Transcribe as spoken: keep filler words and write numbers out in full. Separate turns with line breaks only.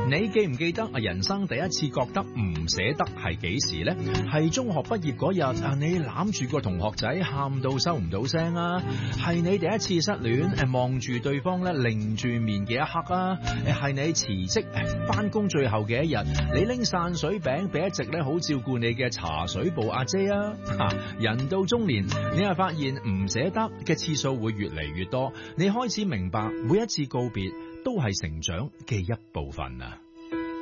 你記唔記得啊？人生第一次覺得唔捨得係幾時呢？係中學畢業嗰日啊，你攬住個同學仔喊到收唔到聲啊？係你第一次失戀誒，望住對方咧擰住面嘅一刻啊？誒，係你辭職翻工最後嘅一日，你拎散水餅俾一直咧好照顧你嘅茶水部阿姐啊？啊，人到中年，你係發現唔捨得嘅次數會越嚟越多，你開始明白每一次告別都係成長嘅一部分啊！